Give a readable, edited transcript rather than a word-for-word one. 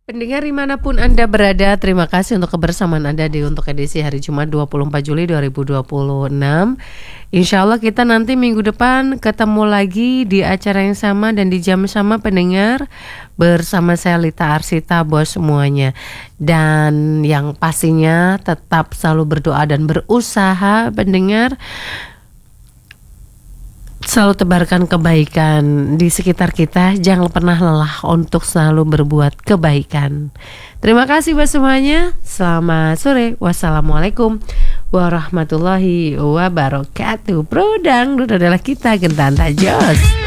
Pendengar dimanapun Anda berada, terima kasih untuk kebersamaan Anda untuk edisi hari Jumat 24 Juli 2026. Insya Allah kita nanti minggu depan ketemu lagi di acara yang sama dan di jam sama pendengar. Bersama saya Lita Arsita, bos semuanya. Dan yang pastinya tetap selalu berdoa dan berusaha pendengar. Selalu tebarkan kebaikan di sekitar kita. Jangan pernah lelah untuk selalu berbuat kebaikan. Terima kasih buat semuanya. Selamat sore. Wassalamualaikum warahmatullahi wabarakatuh. Bro dangdut adalah kita, Gentanta Jos.